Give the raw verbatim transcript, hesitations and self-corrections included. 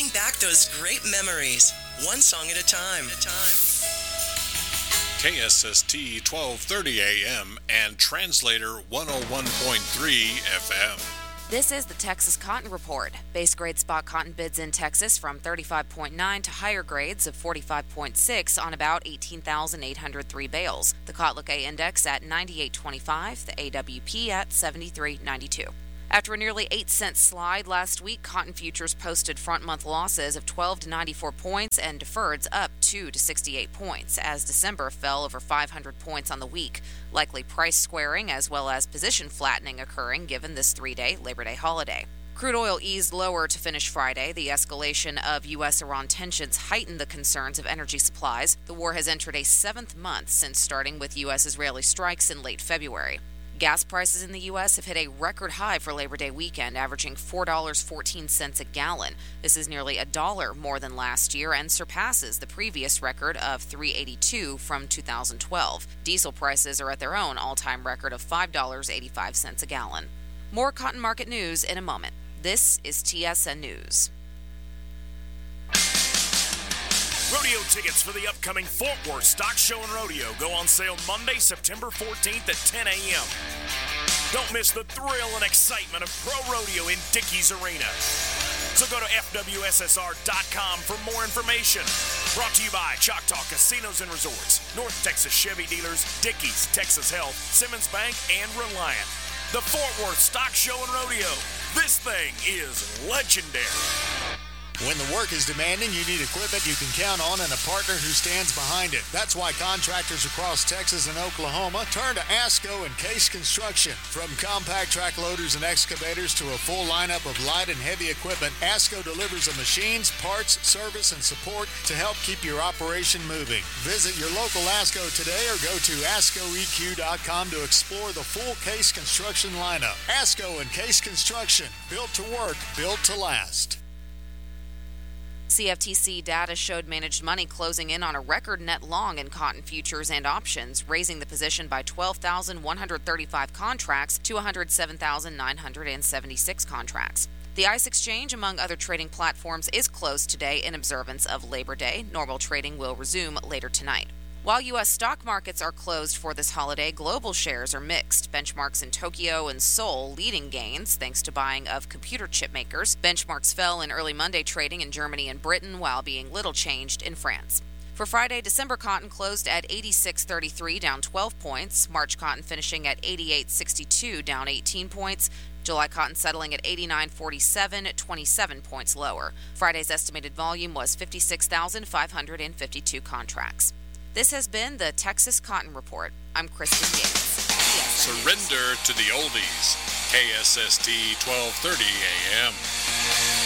bringing back those great memories, one song at a time. At a time. K S S T twelve thirty A M and Translator one oh one point three F M. This is the Texas Cotton Report. Base grade spot cotton bids in Texas from thirty-five point nine to higher grades of forty-five point six on about eighteen thousand eight hundred three bales. The Kotlik A index at ninety-eight twenty-five, the A W P at seventy-three ninety-two. After a nearly eight cent slide last week, cotton futures posted front-month losses of twelve to ninety-four points and deferreds up two to sixty-eight points, as December fell over five hundred points on the week, likely price squaring as well as position flattening occurring given this three-day Labor Day holiday. Crude oil eased lower to finish Friday. The escalation of U S Iran tensions heightened the concerns of energy supplies. The war has entered a seventh month since starting with U S Israeli strikes in late February. Gas prices in the U S have hit a record high for Labor Day weekend, averaging four dollars and fourteen cents a gallon. This is nearly a dollar more than last year and surpasses the previous record of three dollars and eighty-two cents from two thousand twelve. Diesel prices are at their own all-time record of five dollars and eighty-five cents a gallon. More cotton market news in a moment. This is T S N News. Rodeo tickets for the upcoming Fort Worth Stock Show and Rodeo go on sale Monday, September fourteenth at ten a.m. Don't miss the thrill and excitement of pro rodeo in Dickies Arena. So go to F W S S R dot com for more information. Brought to you by Choctaw Casinos and Resorts, North Texas Chevy Dealers, Dickies, Texas Health, Simmons Bank, and Reliant. The Fort Worth Stock Show and Rodeo. This thing is legendary. When the work is demanding, you need equipment you can count on and a partner who stands behind it. That's why contractors across Texas and Oklahoma turn to ASCO and Case Construction. From compact track loaders and excavators to a full lineup of light and heavy equipment, ASCO delivers the machines, parts, service, and support to help keep your operation moving. Visit your local ASCO today or go to asco e q dot com to explore the full Case Construction lineup. ASCO and Case Construction, built to work, built to last. C F T C data showed managed money closing in on a record net long in cotton futures and options, raising the position by twelve thousand one hundred thirty-five contracts to one hundred seven thousand nine hundred seventy-six contracts. The ICE exchange, among other trading platforms, is closed today in observance of Labor Day. Normal trading will resume later tonight. While U S stock markets are closed for this holiday, global shares are mixed. Benchmarks in Tokyo and Seoul leading gains thanks to buying of computer chip makers. Benchmarks fell in early Monday trading in Germany and Britain, while being little changed in France. For Friday, December cotton closed at eighty-six thirty-three, down twelve points. March cotton finishing at eighty-eight sixty-two, down eighteen points. July cotton settling at eighty-nine forty-seven, twenty-seven points lower. Friday's estimated volume was fifty-six thousand five hundred fifty-two contracts. This has been the Texas Cotton Report. I'm Kristen Gates. Surrender to the oldies. K S S T twelve thirty A M.